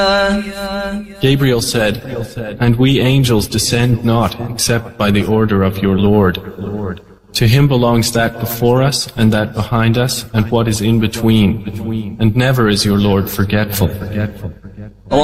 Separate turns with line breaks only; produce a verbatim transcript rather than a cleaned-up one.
Gabriel said, "And we angels descend not except by the order of your Lord. To him belongs that before us and that behind us and what is in between, and never is your Lord forgetful."